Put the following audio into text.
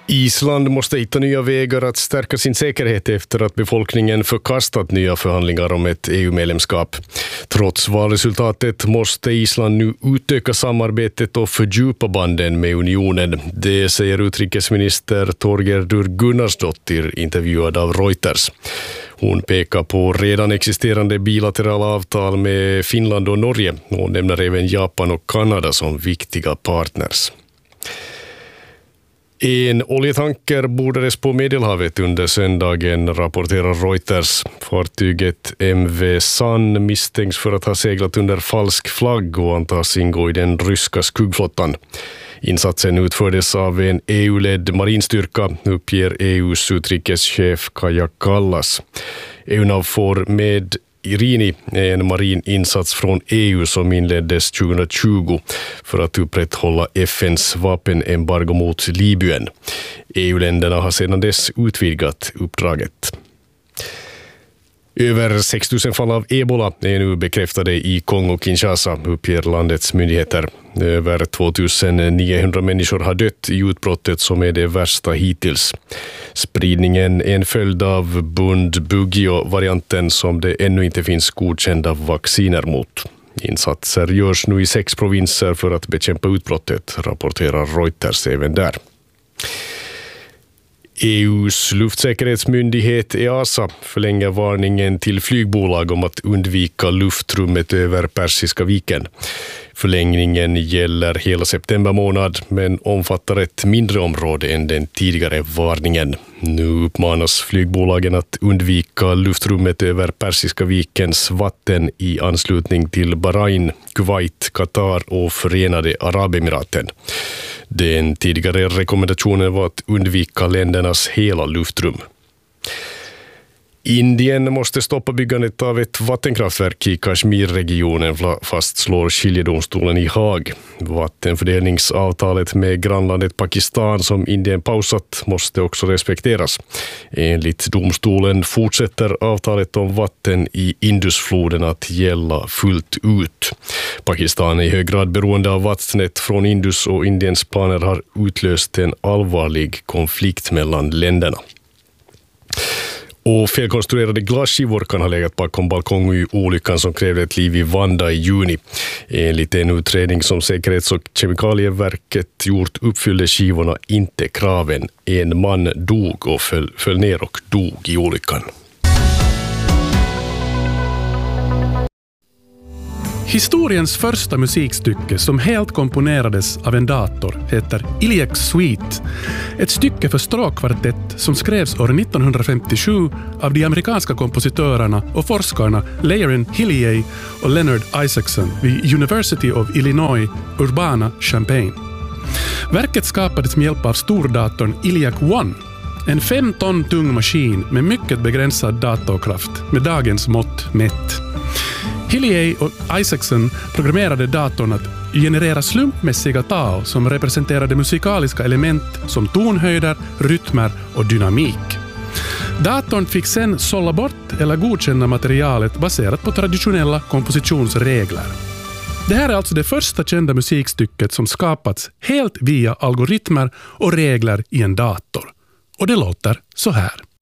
Island måste hitta nya vägar att stärka sin säkerhet efter att befolkningen förkastat nya förhandlingar om ett EU-medlemskap. Trots valresultatet måste Island nu utöka samarbetet och fördjupa banden med unionen. Det säger utrikesminister Thorgerður Gunnarsdóttir, intervjuad av Reuters. Hon pekar på redan existerande bilaterala avtal med Finland och Norge och nämner även Japan och Kanada som viktiga partners. En oljetanker bordades på Medelhavet under söndagen, rapporterar Reuters. Fartyget MV Sun misstänks för att ha seglat under falsk flagg och antas ingå i den ryska skuggflottan. Insatsen utfördes av en EU-ledd marinstyrka, uppger EUs utrikeschef Kaja Kallas. EUNAVFOR med Irini är en marin insats från EU som inleddes 2020 för att upprätthålla FNs vapenembargo mot Libyen. EU-länderna har sedan dess utvidgat uppdraget. Över 6 000 fall av ebola är nu bekräftade i Kongo-Kinshasa, uppger landets myndigheter. Över 2900 människor har dött i utbrottet som är det värsta hittills. Spridningen är en följd av Bundibugyo-varianten som det ännu inte finns godkända vacciner mot. Insatser görs nu i 6 provinser för att bekämpa utbrottet, rapporterar Reuters även där. EUs luftsäkerhetsmyndighet EASA förlänger varningen till flygbolag om att undvika luftrummet över Persiska viken. Förlängningen gäller hela september månad men omfattar ett mindre område än den tidigare varningen. Nu uppmanas flygbolagen att undvika luftrummet över Persiska vikens vatten i anslutning till Bahrain, Kuwait, Qatar och Förenade Arabemiraten. Den tidigare rekommendationen var att undvika ländernas hela luftrum. Indien måste stoppa byggandet av ett vattenkraftverk i Kashmir-regionen, fastslår skiljedomstolen i Haag. Vattenfördelningsavtalet med grannlandet Pakistan som Indien pausat måste också respekteras. Enligt domstolen fortsätter avtalet om vatten i Indusfloden att gälla fullt ut. Pakistan är i hög grad beroende av vattnet från Indus och Indiens planer har utlöst en allvarlig konflikt mellan länderna. Och felkonstruerade glasskivor kan ha legat bakom balkongolyckan som krävde ett liv i Vanda i juni. Enligt en utredning som Säkerhets- och kemikalieverket gjort uppfyllde skivorna inte kraven. En man dog och föll ner och dog i olyckan. Historiens första musikstycke som helt komponerades av en dator heter Iliac Suite. Ett stycke för stråkkvartett som skrevs år 1957 av de amerikanska kompositörerna och forskarna Leon Hillier och Leonard Isaacson vid University of Illinois, Urbana-Champaign. Verket skapades med hjälp av stordatorn Iliac One, en 5 ton tung maskin med mycket begränsad datorkraft med dagens mått mätt. Hillier och Isaacson programmerade datorn att generera slumpmässiga tal som representerade musikaliska element som tonhöjder, rytmer och dynamik. Datorn fick sedan sålla bort eller godkänna materialet baserat på traditionella kompositionsregler. Det här är alltså det första kända musikstycket som skapats helt via algoritmer och regler i en dator. Och det låter så här.